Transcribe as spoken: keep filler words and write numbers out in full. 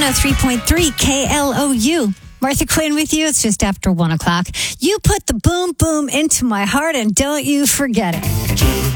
one oh three point three K L O U. Martha Quinn with you. It's just after one o'clock. You put the boom boom into my heart and don't you forget it.